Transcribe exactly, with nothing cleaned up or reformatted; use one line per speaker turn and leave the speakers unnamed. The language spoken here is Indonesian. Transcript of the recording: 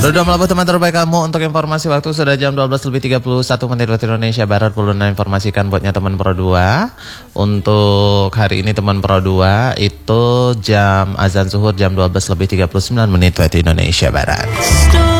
Sudah melabuh teman terbaik kamu untuk informasi waktu sudah jam dua belas lebih tiga puluh satu menit waktu Indonesia Barat. Perlu informasikan buatnya teman Pro dua. Untuk hari ini teman Pro dua itu jam azan zuhur jam dua belas lebih tiga puluh sembilan menit waktu Indonesia Barat.